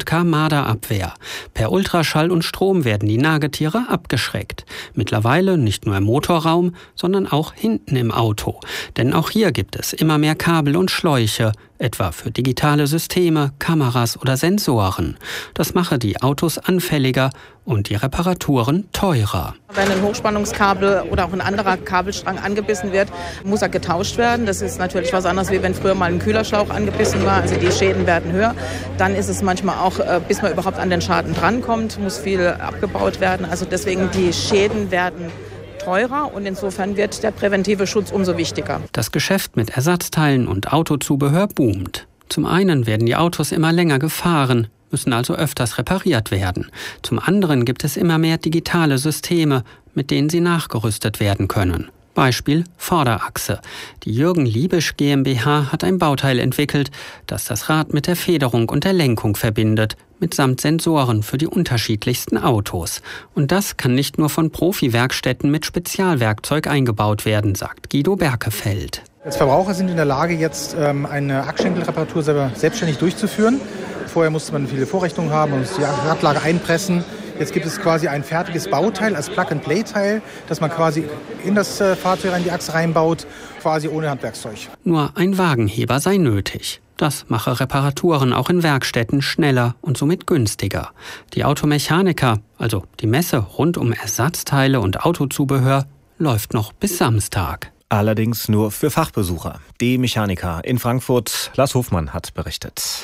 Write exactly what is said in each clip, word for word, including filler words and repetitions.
K Marderabwehr. Per Ultraschall und Strom werden die Nagetiere abgeschreckt. Mittlerweile nicht nur im Motorraum, sondern auch hinten im Auto. Denn auch hier gibt es immer mehr Kabel und Schläuche, etwa für digitale Systeme, Kameras oder Sensoren. Das mache die Autos anfälliger und die Reparaturen teurer. Wenn ein Hochspannungskabel oder auch ein anderer Kabelstrang angebissen wird, muss er getauscht werden. Das ist natürlich was anderes, wie wenn früher mal ein Kühlerschlauch angebissen war. Also die Schäden werden höher. Dann ist es manchmal auch, bis man überhaupt an den Schaden drankommt, muss viel abgebaut werden. Also deswegen die Schäden werden teurer und insofern wird der präventive Schutz umso wichtiger. Das Geschäft mit Ersatzteilen und Autozubehör boomt. Zum einen werden die Autos immer länger gefahren, müssen also öfters repariert werden. Zum anderen gibt es immer mehr digitale Systeme, mit denen sie nachgerüstet werden können. Beispiel Vorderachse. Die Jürgen Liebisch GmbH hat ein Bauteil entwickelt, das das Rad mit der Federung und der Lenkung verbindet, mitsamt Sensoren für die unterschiedlichsten Autos. Und das kann nicht nur von Profi-Werkstätten mit Spezialwerkzeug eingebaut werden, sagt Guido Berkefeld. Als Verbraucher sind wir in der Lage, jetzt ähm, eine Achsschenkelreparatur selber selbstständig durchzuführen. Vorher musste man viele Vorrichtungen haben und die Radlage einpressen. Jetzt gibt es quasi ein fertiges Bauteil als Plug-and-Play-Teil, das man quasi in das äh, Fahrzeug, in die Achse reinbaut, quasi ohne Handwerkszeug. Nur ein Wagenheber sei nötig. Das mache Reparaturen auch in Werkstätten schneller und somit günstiger. Die Automechaniker, also die Messe rund um Ersatzteile und Autozubehör, läuft noch bis Samstag. Allerdings nur für Fachbesucher. Die Mechanica in Frankfurt, Lars Hofmann hat berichtet.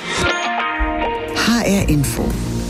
H R Info.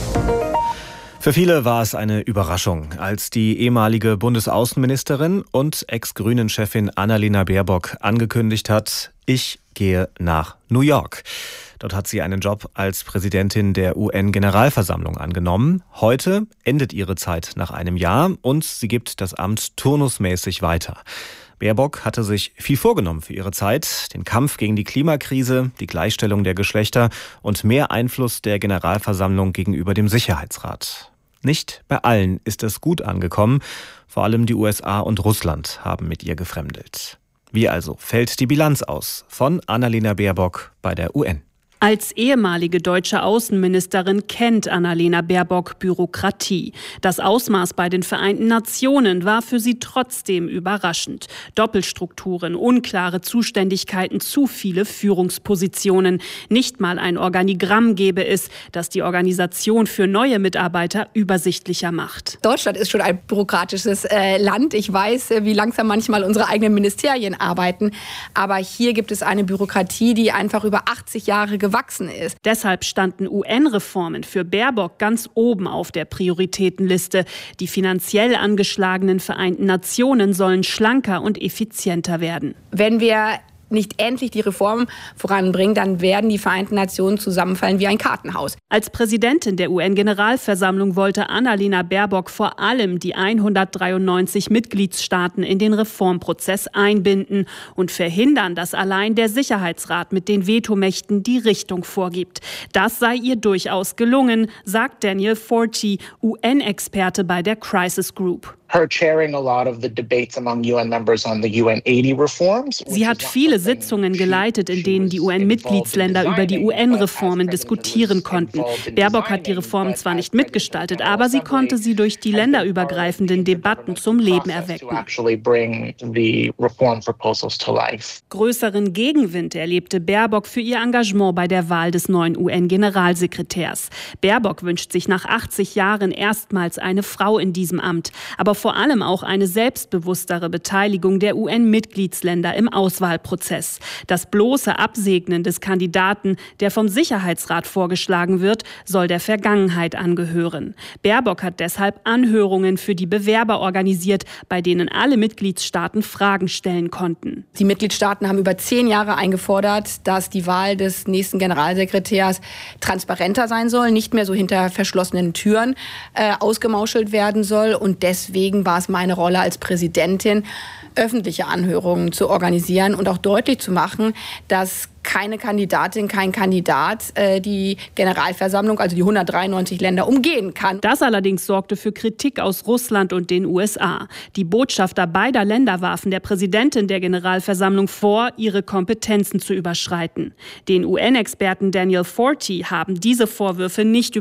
Für viele war es eine Überraschung, als die ehemalige Bundesaußenministerin und Ex-Grünen-Chefin Annalena Baerbock angekündigt hat, ich gehe nach New York. Dort hat sie einen Job als Präsidentin der U N-Generalversammlung angenommen. Heute endet ihre Zeit nach einem Jahr und sie gibt das Amt turnusmäßig weiter. Baerbock hatte sich viel vorgenommen für ihre Zeit, den Kampf gegen die Klimakrise, die Gleichstellung der Geschlechter und mehr Einfluss der Generalversammlung gegenüber dem Sicherheitsrat. Nicht bei allen ist es gut angekommen, vor allem die U S A und Russland haben mit ihr gefremdelt. Wie also fällt die Bilanz aus von Annalena Baerbock bei der U N? Als ehemalige deutsche Außenministerin kennt Annalena Baerbock Bürokratie. Das Ausmaß bei den Vereinten Nationen war für sie trotzdem überraschend. Doppelstrukturen, unklare Zuständigkeiten, zu viele Führungspositionen. Nicht mal ein Organigramm gäbe es, das die Organisation für neue Mitarbeiter übersichtlicher macht. Deutschland ist schon ein bürokratisches äh, Land. Ich weiß, äh, wie langsam manchmal unsere eigenen Ministerien arbeiten. Aber hier gibt es eine Bürokratie, die einfach über achtzig Jahre gewachsen ist. Deshalb standen U N-Reformen für Baerbock ganz oben auf der Prioritätenliste. Die finanziell angeschlagenen Vereinten Nationen sollen schlanker und effizienter werden. Wenn wir nicht endlich die Reform voranbringen, dann werden die Vereinten Nationen zusammenfallen wie ein Kartenhaus. Als Präsidentin der U N-Generalversammlung wollte Annalena Baerbock vor allem die hundertdreiundneunzig Mitgliedstaaten in den Reformprozess einbinden und verhindern, dass allein der Sicherheitsrat mit den Vetomächten die Richtung vorgibt. Das sei ihr durchaus gelungen, sagt Daniel Forti, U N-Experte bei der Crisis Group. Sie hat viele Sitzungen geleitet, in denen die U N-Mitgliedsländer über die U N-Reformen diskutieren konnten. Baerbock hat die Reformen zwar nicht mitgestaltet, aber sie konnte sie durch die länderübergreifenden Debatten zum Leben erwecken. Größeren Gegenwind erlebte Baerbock für ihr Engagement bei der Wahl des neuen U N-Generalsekretärs. Baerbock wünscht sich nach achtzig Jahren erstmals eine Frau in diesem Amt, aber vor allem auch eine selbstbewusstere Beteiligung der U N-Mitgliedsländer im Auswahlprozess. Das bloße Absegnen des Kandidaten, der vom Sicherheitsrat vorgeschlagen wird, soll der Vergangenheit angehören. Baerbock hat deshalb Anhörungen für die Bewerber organisiert, bei denen alle Mitgliedstaaten Fragen stellen konnten. Die Mitgliedstaaten haben über zehn Jahre eingefordert, dass die Wahl des nächsten Generalsekretärs transparenter sein soll, nicht mehr so hinter verschlossenen Türen äh, ausgemauschelt werden soll. Und deswegen war es meine Rolle als Präsidentin, öffentliche Anhörungen zu organisieren und auch deutlich zu machen, dass keine Kandidatin, kein Kandidat äh, die Generalversammlung, also die hundertdreiundneunzig Länder, umgehen kann. Das allerdings sorgte für Kritik aus Russland und den U S A. Die Botschafter beider Länder warfen der Präsidentin der Generalversammlung vor, ihre Kompetenzen zu überschreiten. Den U N-Experten Daniel Forti haben diese Vorwürfe nicht